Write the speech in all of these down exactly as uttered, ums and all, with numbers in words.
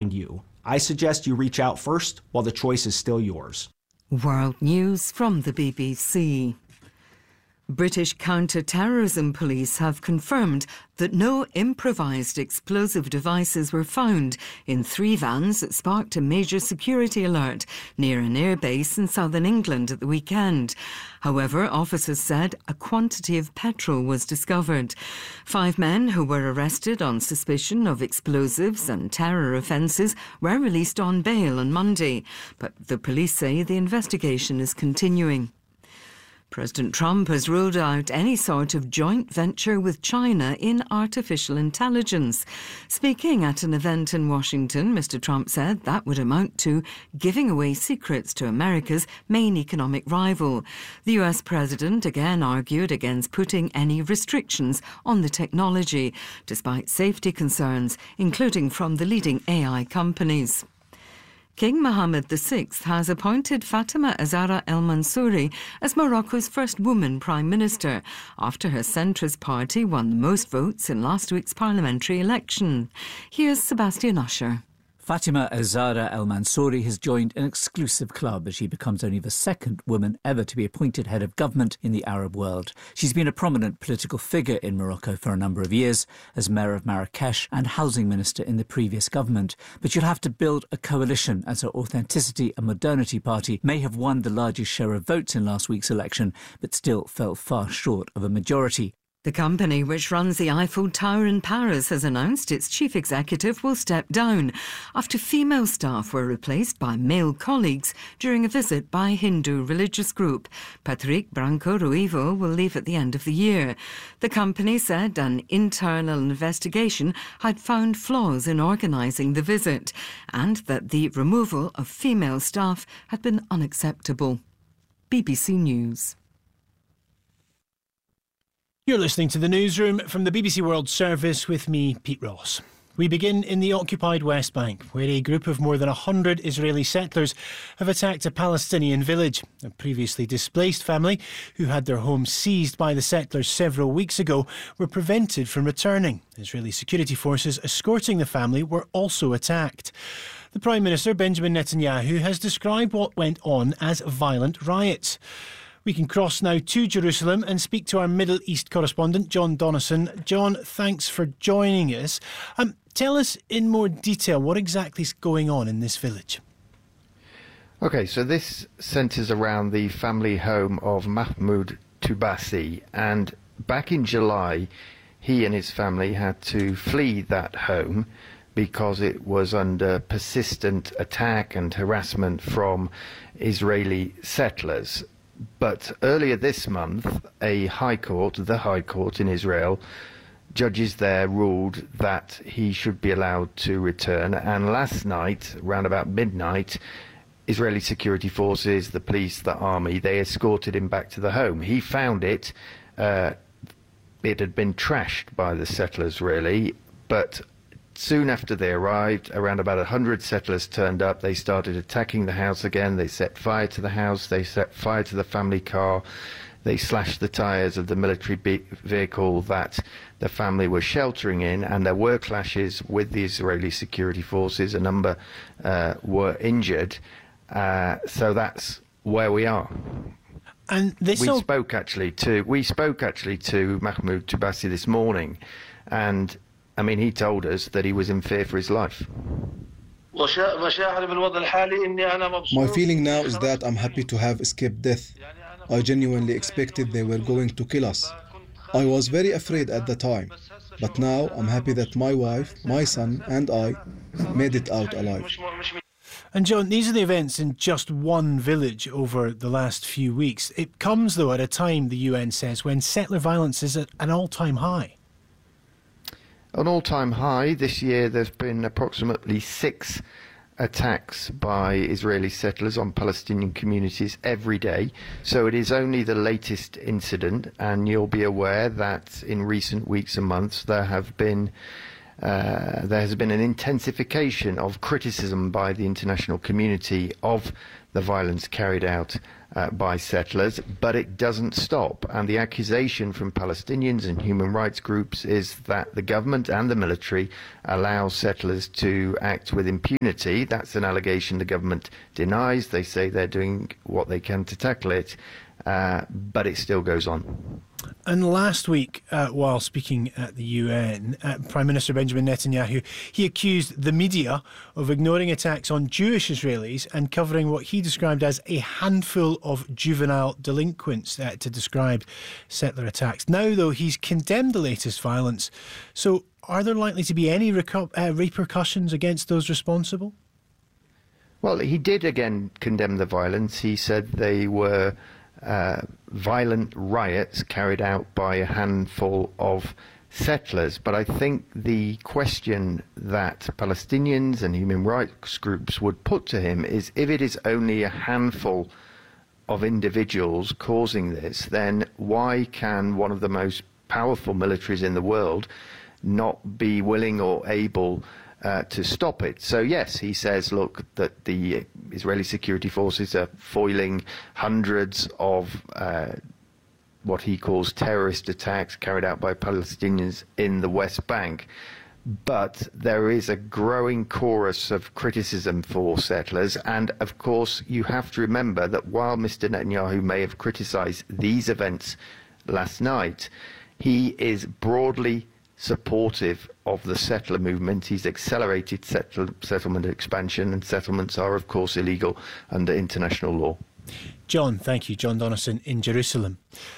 find you. I suggest you reach out first while the choice is still yours. World News from the B B C. British counter-terrorism police have confirmed that no improvised explosive devices were found in three vans that sparked a major security alert near an airbase in southern England at the weekend. However, officers said a quantity of petrol was discovered. Five men who were arrested on suspicion of explosives and terror offences were released on bail on Monday, but the police say the investigation is continuing. President Trump has ruled out any sort of joint venture with China in artificial intelligence. Speaking at an event in Washington, Mister Trump said that would amount to giving away secrets to America's main economic rival. The U S president again argued against putting any restrictions on the technology, despite safety concerns, including from the leading A I companies. King Mohammed the sixth has appointed Fatima Azara El Mansouri as Morocco's first woman Prime Minister after her centrist party won the most votes in last week's parliamentary election. Here's Sebastian Usher. Fatima Azara El Mansouri has joined an exclusive club as she becomes only the second woman ever to be appointed head of government in the Arab world. She's been a prominent political figure in Morocco for a number of years as mayor of Marrakesh and housing minister in the previous government. But she'll have to build a coalition as her Authenticity and Modernity party may have won the largest share of votes in last week's election, but still fell far short of a majority. The company which runs the Eiffel Tower in Paris has announced its chief executive will step down after female staff were replaced by male colleagues during a visit by a Hindu religious group. Patrick Branco-Ruivo will leave at the end of the year. The company said an internal investigation had found flaws in organising the visit and that the removal of female staff had been unacceptable. B B C News. You're listening to the newsroom from the B B C World Service with me, Pete Ross. We begin in the occupied West Bank, where a group of more than one hundred Israeli settlers have attacked a Palestinian village. A previously displaced family, who had their home seized by the settlers several weeks ago, were prevented from returning. Israeli security forces escorting the family were also attacked. The Prime Minister, Benjamin Netanyahu, has described what went on as violent riots. We can cross now to Jerusalem and speak to our Middle East correspondent, John Donnison. John, thanks for joining us. Um, tell us in more detail what exactly is going on in this village. OK, so this centres around the family home of Mahmoud Tubasi, and back in July, he and his family had to flee that home because it was under persistent attack and harassment from Israeli settlers. But earlier this month, a high court, the high court in Israel, judges there ruled that he should be allowed to return. And last night, around about midnight, Israeli security forces, the police, the army, they escorted him back to the home. He found it, uh, it had been trashed by the settlers, really, but soon after they arrived, around about one hundred settlers turned up. They started attacking the house again. They set fire to the house. They set fire to the family car. They slashed the tyres of the military vehicle that the family was sheltering in, and there were clashes with the Israeli security forces. A number uh, were injured. Uh, so that's where we are. And this we all... spoke actually to we spoke actually to Mahmoud Tubasi this morning, and I mean, he told us that he was in fear for his life. My feeling now is that I'm happy to have escaped death. I genuinely expected they were going to kill us. I was very afraid at the time, but now I'm happy that my wife, my son and I made it out alive. And John, these are the events in just one village over the last few weeks. It comes, though, at a time, the U N says, when settler violence is at an all-time high. An all-time high. This year there's been approximately six attacks by Israeli settlers on Palestinian communities every day. So it is only the latest incident, and you'll be aware that in recent weeks and months there have been uh, there has been an intensification of criticism by the international community of the violence carried out uh, by settlers, but it doesn't stop. And the accusation from Palestinians and human rights groups is that the government and the military allow settlers to act with impunity. That's an allegation the government denies. They say they're doing what they can to tackle it, uh, but it still goes on. And last week, uh, while speaking at the U N, uh, Prime Minister Benjamin Netanyahu, he accused the media of ignoring attacks on Jewish Israelis and covering what he described as a handful of juvenile delinquents uh, to describe settler attacks. Now, though, he's condemned the latest violence. So are there likely to be any reco- uh, repercussions against those responsible? Well, he did again condemn the violence. He said they were Uh, violent riots carried out by a handful of settlers. But I think the question that Palestinians and human rights groups would put to him is, if it is only a handful of individuals causing this, then why can one of the most powerful militaries in the world not be willing or able Uh, to stop it? So yes, he says, look, that the Israeli security forces are foiling hundreds of uh, what he calls terrorist attacks carried out by Palestinians in the West Bank. But there is a growing chorus of criticism for settlers, and of course you have to remember that while Mister Netanyahu may have criticised these events last night, he is broadly supportive of the settler movement. He's accelerated settle, settlement expansion, and settlements are, of course, illegal under international law. John, thank you. John Donaldson in Jerusalem.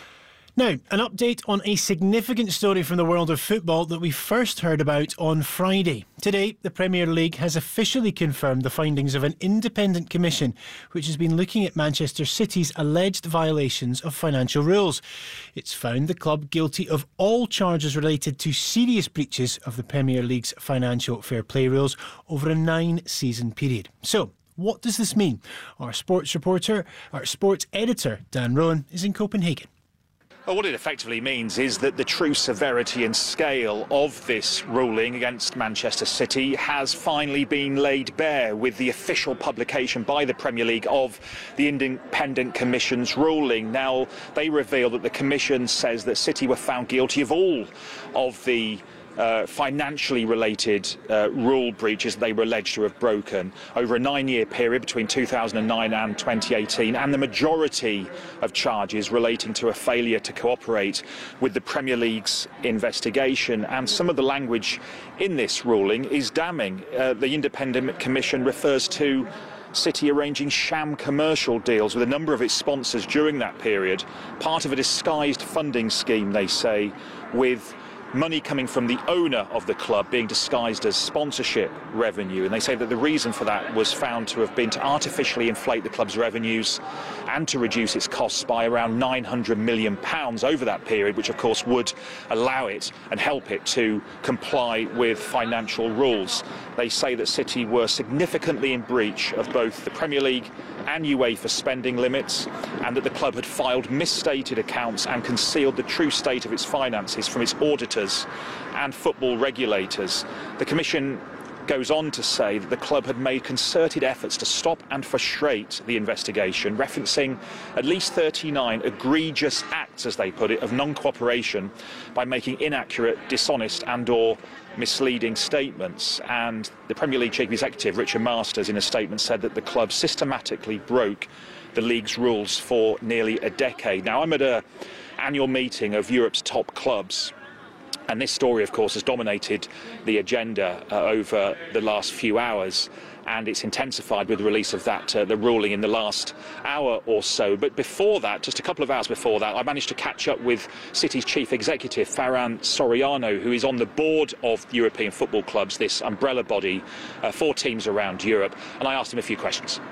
Now, an update on a significant story from the world of football that we first heard about on Friday. Today, the Premier League has officially confirmed the findings of an independent commission which has been looking at Manchester City's alleged violations of financial rules. It's found the club guilty of all charges related to serious breaches of the Premier League's financial fair play rules over a nine-season period. So, what does this mean? Our sports reporter, our sports editor, Dan Rowan, is in Copenhagen. Well, what it effectively means is that the true severity and scale of this ruling against Manchester City has finally been laid bare with the official publication by the Premier League of the Independent Commission's ruling. Now, they reveal that the Commission says that City were found guilty of all of the Uh, financially related uh, rule breaches they were alleged to have broken over a nine-year period between two thousand nine and twenty eighteen, and the majority of charges relating to a failure to cooperate with the Premier League's investigation. And some of the language in this ruling is damning. Uh, the Independent Commission refers to City arranging sham commercial deals with a number of its sponsors during that period, part of a disguised funding scheme, they say, with money coming from the owner of the club being disguised as sponsorship revenue. And they say that the reason for that was found to have been to artificially inflate the club's revenues and to reduce its costs by around nine hundred million pounds over that period, which of course would allow it and help it to comply with financial rules. They say that City were significantly in breach of both the Premier League and UEFA spending limits, and that the club had filed misstated accounts and concealed the true state of its finances from its auditors and football regulators. The Commission goes on to say that the club had made concerted efforts to stop and frustrate the investigation, referencing at least thirty-nine egregious acts, as they put it, of non-cooperation by making inaccurate, dishonest and or misleading statements. And the Premier League Chief Executive, Richard Masters, in a statement said that the club systematically broke the league's rules for nearly a decade. Now, I'm at an annual meeting of Europe's top clubs, and this story, of course, has dominated the agenda uh, over the last few hours, and it's intensified with the release of that, uh, the ruling in the last hour or so. But before that, just a couple of hours before that, I managed to catch up with City's chief executive, Ferran Soriano, who is on the board of European football clubs, this umbrella body uh, for teams around Europe, and I asked him a few questions.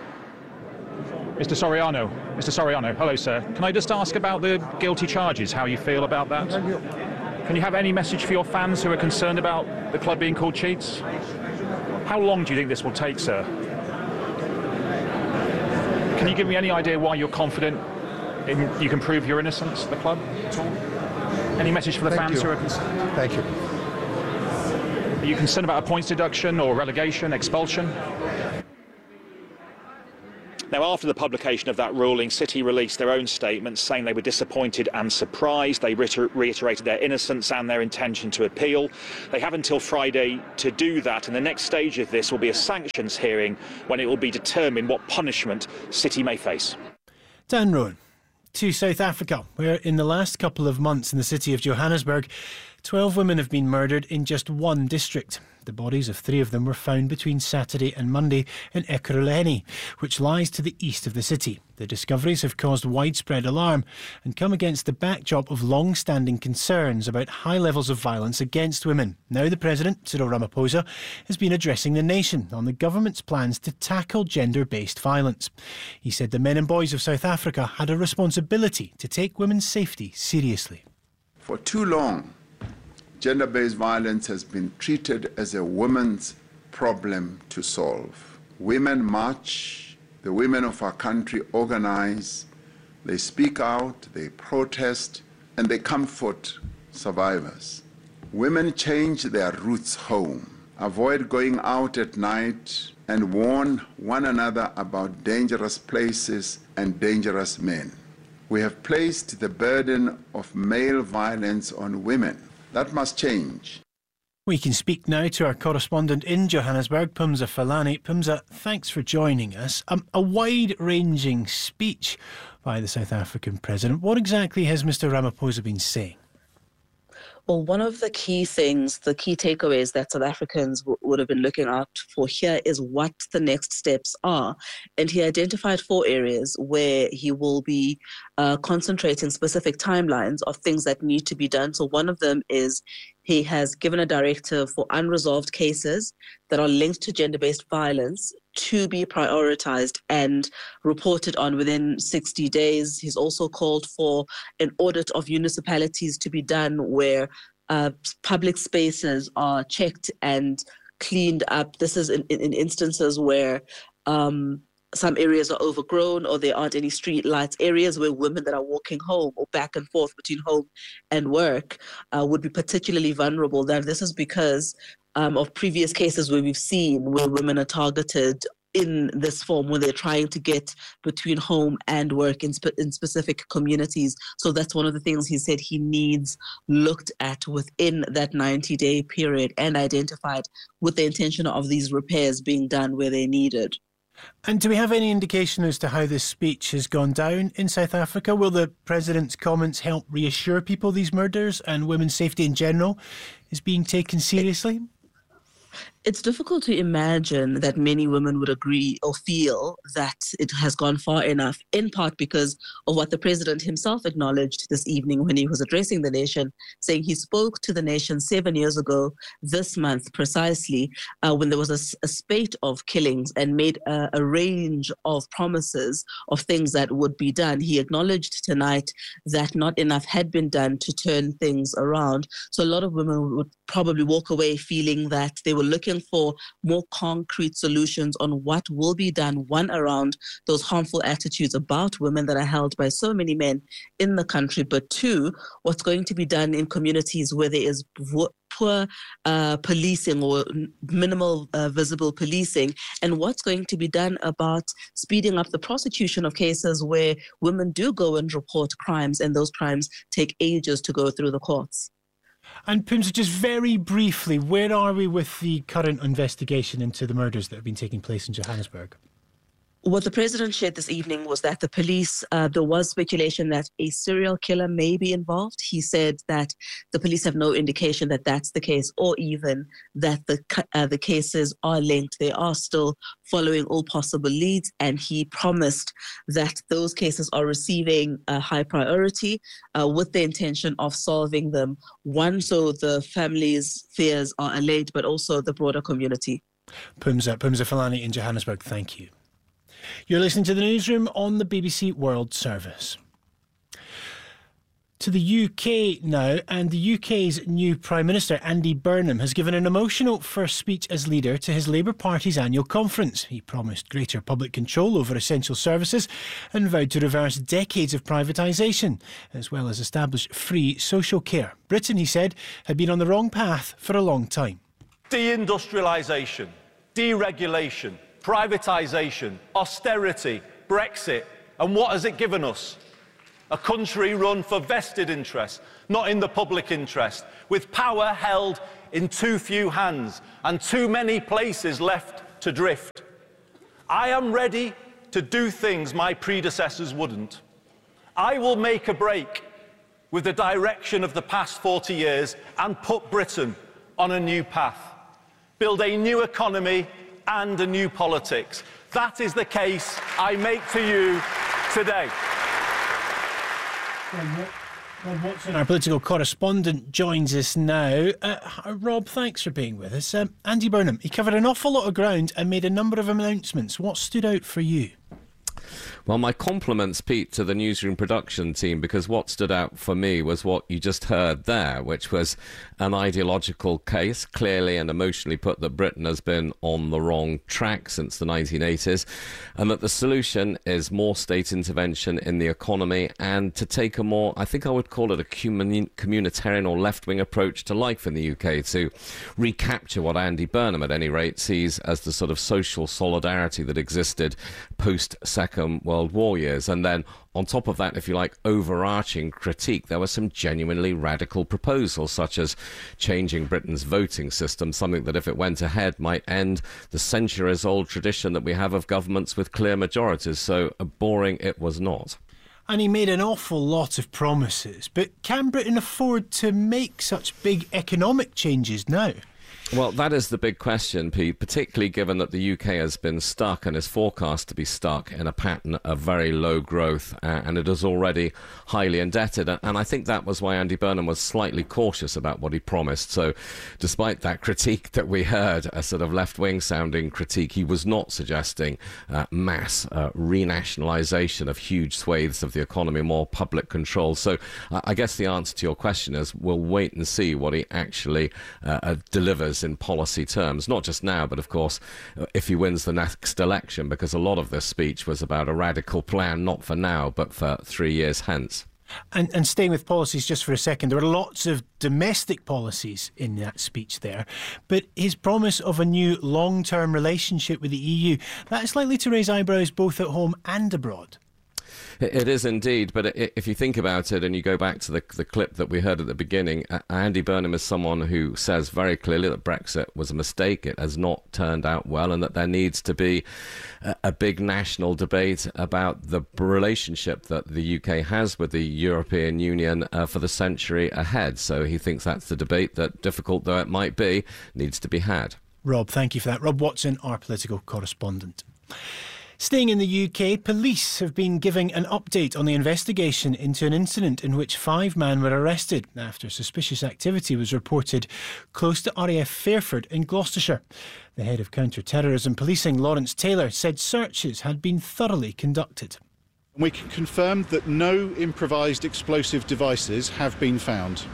Mister Soriano, Mister Soriano, hello, sir. Can I just ask about the guilty charges, how you feel about that? Can you have any message for your fans who are concerned about the club being called cheats? How long do you think this will take, sir? Can you give me any idea why you're confident in, you can prove your innocence, the club? Any message for the Thank fans you. who are concerned? Thank you. Are you concerned about a points deduction or relegation, expulsion? Now, after the publication of that ruling, City released their own statement saying they were disappointed and surprised. They reiter- reiterated their innocence and their intention to appeal. They have until Friday to do that, and the next stage of this will be a sanctions hearing when it will be determined what punishment City may face. Dan Rowan. To South Africa, where in the last couple of months in the city of Johannesburg, twelve women have been murdered in just one district. The bodies of three of them were found between Saturday and Monday in Ekurhuleni, which lies to the east of the city. The discoveries have caused widespread alarm and come against the backdrop of long-standing concerns about high levels of violence against women. Now the President, Cyril Ramaphosa, has been addressing the nation on the government's plans to tackle gender-based violence. He said the men and boys of South Africa had a responsibility to take women's safety seriously. For too long, gender-based violence has been treated as a woman's problem to solve. Women march, the women of our country organize, they speak out, they protest, and they comfort survivors. Women change their routes home, avoid going out at night, and warn one another about dangerous places and dangerous men. We have placed the burden of male violence on women. That must change. We can speak now to our correspondent in Johannesburg, Phumza Falani. Phumza, thanks for joining us. Um, a wide-ranging speech by the South African President. What exactly has Mister Ramaphosa been saying? Well, one of the key things, the key takeaways that South Africans w- would have been looking out for here is what the next steps are. And he identified four areas where he will be uh, concentrating specific timelines of things that need to be done. So one of them is he has given a directive for unresolved cases that are linked to gender-based violence to be prioritized and reported on within sixty days. He's also called for an audit of municipalities to be done where uh, public spaces are checked and cleaned up. This is in, in instances where um, some areas are overgrown or there aren't any street lights, areas where women that are walking home or back and forth between home and work uh, would be particularly vulnerable. Now, this is because um, of previous cases where we've seen where women are targeted in this form when they're trying to get between home and work in, spe- in specific communities. So that's one of the things he said he needs looked at within that ninety-day period and identified with the intention of these repairs being done where they're needed. And do we have any indication as to how this speech has gone down in South Africa? Will the President's comments help reassure people these murders and women's safety in general is being taken seriously? It's difficult to imagine that many women would agree or feel that it has gone far enough, in part because of what the president himself acknowledged this evening when he was addressing the nation, saying he spoke to the nation seven years ago this month precisely uh, when there was a, a spate of killings and made a, a range of promises of things that would be done. He acknowledged tonight that not enough had been done to turn things around. So a lot of women would probably walk away feeling that they were looking for more concrete solutions on what will be done, one, around those harmful attitudes about women that are held by so many men in the country, but two, what's going to be done in communities where there is poor uh, policing or minimal uh, visible policing, and what's going to be done about speeding up the prosecution of cases where women do go and report crimes and those crimes take ages to go through the courts. And Phumza, just very briefly, where are we with the current investigation into the murders that have been taking place in Johannesburg? What the president shared this evening was that the police, uh, there was speculation that a serial killer may be involved. He said that the police have no indication that that's the case, or even that the uh, the cases are linked. They are still following all possible leads, and he promised that those cases are receiving a high priority uh, with the intention of solving them. One, so the families' fears are allayed, but also the broader community. Phumza, Phumza Falani in Johannesburg, thank you. You're listening to the Newsroom on the B B C World Service. To the U K now, and the U K's new Prime Minister, Andy Burnham, has given an emotional first speech as leader to his Labour Party's annual conference. He promised greater public control over essential services and vowed to reverse decades of privatisation, as well as establish free social care. Britain, he said, had been on the wrong path for a long time. Deindustrialisation, deregulation, privatisation, austerity, Brexit. And what has it given us? A country run for vested interests, not in the public interest, with power held in too few hands and too many places left to drift. I am ready to do things my predecessors wouldn't. I will make a break with the direction of the past forty years and put Britain on a new path. Build a new economy and a new politics. That is the case I make to you today. Rob Watson, our political correspondent, joins us now. Uh, Rob, thanks for being with us. Um, Andy Burnham, he covered an awful lot of ground and made a number of announcements. What stood out for you? Well, my compliments, Pete, to the newsroom production team, because what stood out for me was what you just heard there, which was an ideological case, clearly and emotionally put that Britain has been on the wrong track since the nineteen eighties, and that the solution is more state intervention in the economy and to take a more, I think I would call it a communitarian or left-wing approach to life in the U K, to recapture what Andy Burnham, at any rate, sees as the sort of social solidarity that existed post-Second World War years. And then on top of that, if you like, overarching critique, there were some genuinely radical proposals, such as changing Britain's voting system, something that, if it went ahead, might end the centuries-old tradition that we have of governments with clear majorities. So uh, boring it was not. And he made an awful lot of promises. But can Britain afford to make such big economic changes now? Well, that is the big question, Pete, particularly given that the U K has been stuck and is forecast to be stuck in a pattern of very low growth, uh, and it is already highly indebted. And I think that was why Andy Burnham was slightly cautious about what he promised. So despite that critique that we heard, a sort of left-wing sounding critique, he was not suggesting uh, mass uh, renationalisation of huge swathes of the economy, more public control. So uh, I guess the answer to your question is we'll wait and see what he actually uh, uh, delivers in policy terms, not just now, but of course if he wins the next election, because a lot of this speech was about a radical plan, not for now, but for three years hence. And, and staying with policies just for a second, there were lots of domestic policies in that speech there, but his promise of a new long-term relationship with the E U, that is likely to raise eyebrows both at home and abroad. It is indeed, but if you think about it and you go back to the, the clip that we heard at the beginning, Andy Burnham is someone who says very clearly that Brexit was a mistake, it has not turned out well, and that there needs to be a, a big national debate about the relationship that the U K has with the European Union uh, for the century ahead. So he thinks that's the debate that, difficult though it might be, needs to be had. Rob, thank you for that. Rob Watson, our political correspondent. Staying in the U K, police have been giving an update on the investigation into an incident in which five men were arrested after suspicious activity was reported close to R A F Fairford in Gloucestershire. The head of counter-terrorism policing, Lawrence Taylor, said searches had been thoroughly conducted. We can confirm that no improvised explosive devices have been found.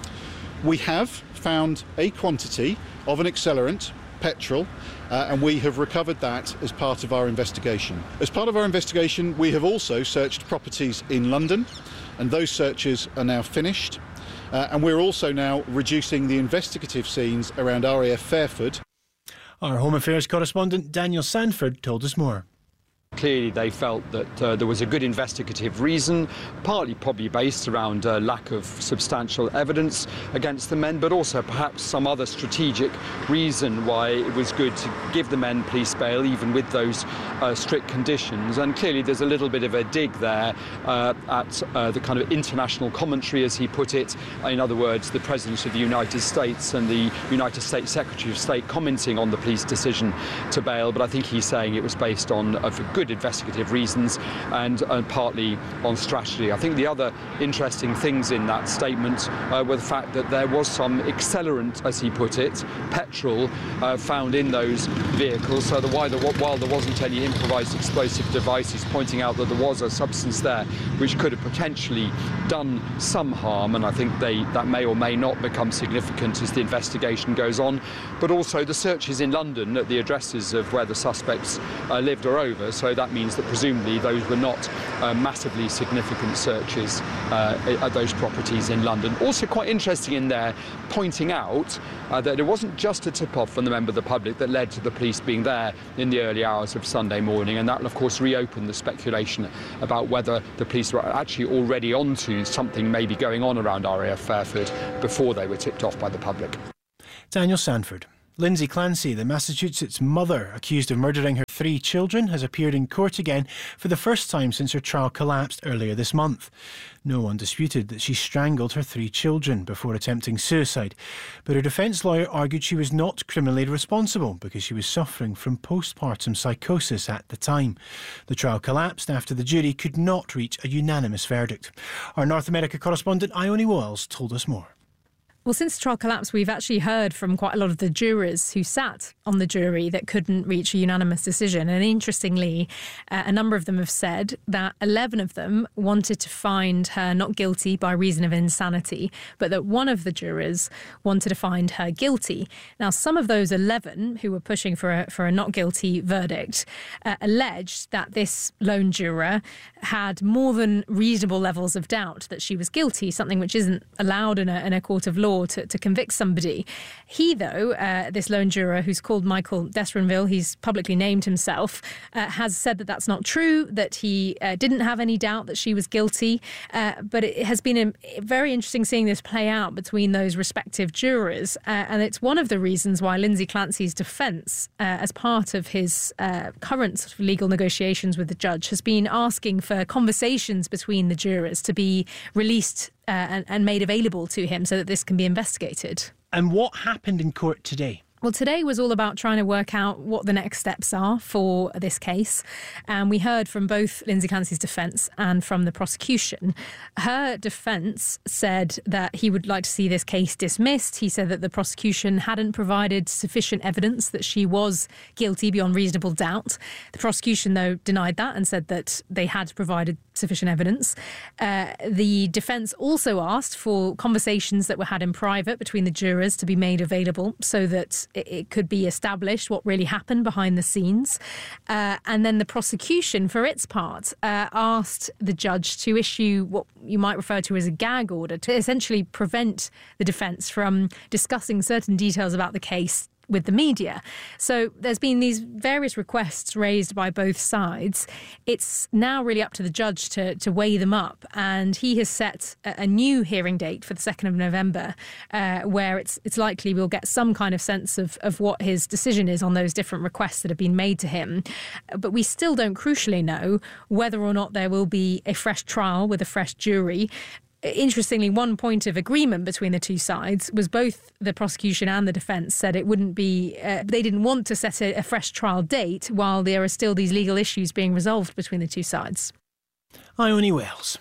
We have found a quantity of an accelerant, petrol, uh, and we have recovered that as part of our investigation. As part of our investigation, we have also searched properties in London, and those searches are now finished. Uh, and we're also now reducing the investigative scenes around R A F Fairford. Our Home Affairs correspondent Daniel Sanford told us more. Clearly they felt that uh, there was a good investigative reason, partly probably based around uh, lack of substantial evidence against the men, but also perhaps some other strategic reason why it was good to give the men police bail, even with those uh, strict conditions. And clearly there's a little bit of a dig there uh, at uh, the kind of international commentary, as he put it. In other words, the President of the United States and the United States Secretary of State commenting on the police decision to bail, but I think he's saying it was based on uh, good investigative reasons and, and partly on strategy. I think the other interesting things in that statement uh, were the fact that there was some accelerant, as he put it, petrol, uh, found in those vehicles, so the, while, there, while there wasn't any improvised explosive devices, pointing out that there was a substance there which could have potentially done some harm, and I think they, that may or may not become significant as the investigation goes on. But also the searches in London at the addresses of where the suspects uh, lived are over, so so that means that presumably those were not uh, massively significant searches uh, at those properties in London. Also quite interesting in there, pointing out uh, that it wasn't just a tip-off from the member of the public that led to the police being there in the early hours of Sunday morning, and that will of course reopen the speculation about whether the police were actually already onto something maybe going on around R A F Fairford before they were tipped off by the public. Daniel Sanford. Lindsay Clancy, the Massachusetts mother accused of murdering her three children, has appeared in court again for the first time since her trial collapsed earlier this month. No one disputed that she strangled her three children before attempting suicide, but her defence lawyer argued she was not criminally responsible because she was suffering from postpartum psychosis at the time. The trial collapsed after the jury could not reach a unanimous verdict. Our North America correspondent Ione Wells told us more. Well, since the trial collapsed, we've actually heard from quite a lot of the jurors who sat on the jury that couldn't reach a unanimous decision. And interestingly, uh, a number of them have said that eleven of them wanted to find her not guilty by reason of insanity, but that one of the jurors wanted to find her guilty. Now, some of those eleven who were pushing for a, for a not guilty verdict uh, alleged that this lone juror had more than reasonable levels of doubt that she was guilty, something which isn't allowed in a, in a court of law To, to convict somebody. He, though, uh, this lone juror who's called Michael Desrenville, he's publicly named himself, uh, has said that that's not true, that he uh, didn't have any doubt that she was guilty. Uh, but it has been a, very interesting seeing this play out between those respective jurors. Uh, and it's one of the reasons why Lindsay Clancy's defence, uh, as part of his uh, current sort of legal negotiations with the judge, has been asking for conversations between the jurors to be released Uh, and, and made available to him so that this can be investigated. And what happened in court today? Well, today was all about trying to work out what the next steps are for this case. And we heard from both Lindsay Clancy's defence and from the prosecution. Her defence said that he would like to see this case dismissed. He said that the prosecution hadn't provided sufficient evidence that she was guilty beyond reasonable doubt. The prosecution, though, denied that and said that they had provided sufficient evidence. Uh, the defence also asked for conversations that were had in private between the jurors to be made available so that it, it could be established what really happened behind the scenes. Uh, and then the prosecution, for its part, uh, asked the judge to issue what you might refer to as a gag order to essentially prevent the defence from discussing certain details about the case with the media. So there's been these various requests raised by both sides. It's now really up to the judge to, to weigh them up, and he has set a, a new hearing date for the second of November, uh, where it's it's likely we'll get some kind of sense of, of what his decision is on those different requests that have been made to him. But we still don't crucially know whether or not there will be a fresh trial with a fresh jury. Interestingly, one point of agreement between the two sides was both the prosecution and the defence said it wouldn't be, uh, they didn't want to set a, a fresh trial date while there are still these legal issues being resolved between the two sides. Ione Wells.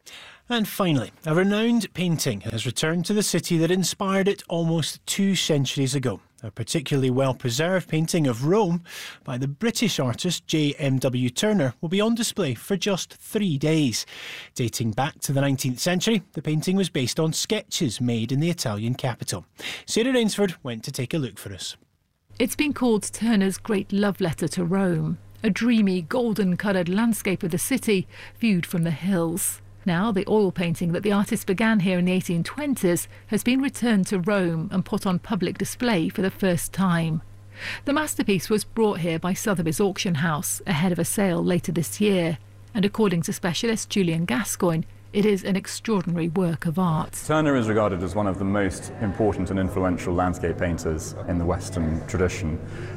And finally, a renowned painting has returned to the city that inspired it almost two centuries ago. A particularly well-preserved painting of Rome by the British artist J M W Turner will be on display for just three days. Dating back to the nineteenth century, the painting was based on sketches made in the Italian capital. Sarah Rainsford went to take a look for us. It's been called Turner's great love letter to Rome, a dreamy, golden-coloured landscape of the city viewed from the hills. Now, the oil painting that the artist began here in the eighteen twenties has been returned to Rome and put on public display for the first time. The masterpiece was brought here by Sotheby's auction house ahead of a sale later this year, and according to specialist Julian Gascoigne, it is an extraordinary work of art. Turner is regarded as one of the most important and influential landscape painters in the Western tradition,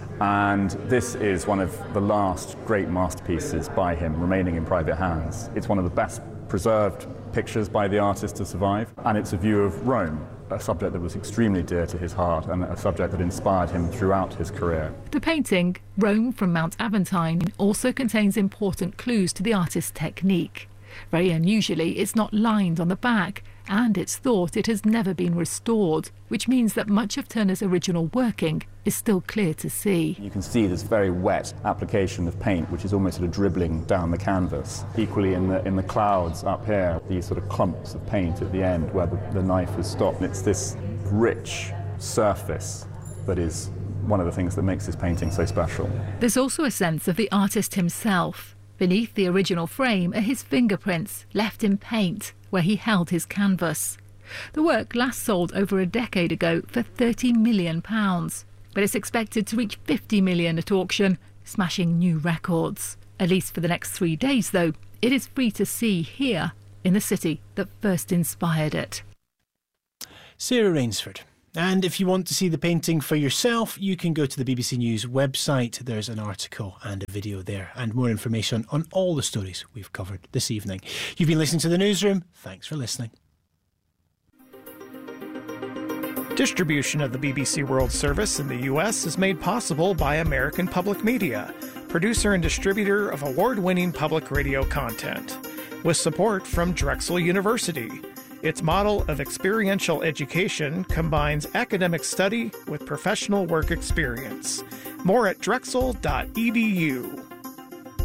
and this is one of the last great masterpieces by him remaining in private hands. It's one of the best preserved pictures by the artist to survive, and it's a view of Rome, a subject that was extremely dear to his heart and a subject that inspired him throughout his career. The painting, Rome from Mount Aventine, also contains important clues to the artist's technique. Very unusually, it's not lined on the back, and it's thought it has never been restored, which means that much of Turner's original working is still clear to see. You can see this very wet application of paint, which is almost sort of dribbling down the canvas. Equally in the, in the clouds up here, these sort of clumps of paint at the end where the, the knife has stopped. It's this rich surface that is one of the things that makes his painting so special. There's also a sense of the artist himself. Beneath the original frame are his fingerprints, left in paint, where he held his canvas. The work last sold over a decade ago for thirty million pounds, but it's expected to reach fifty million pounds at auction, smashing new records. At least for the next three days, though, it is free to see here in the city that first inspired it. Sarah Rainsford. And if you want to see the painting for yourself, you can go to the B B C News website. There's an article and a video there and more information on all the stories we've covered this evening. You've been listening to The Newsroom. Thanks for listening. Distribution of the B B C World Service in the U S is made possible by American Public Media, producer and distributor of award-winning public radio content, with support from Drexel University. Its model of experiential education combines academic study with professional work experience. More at drexel dot e d u.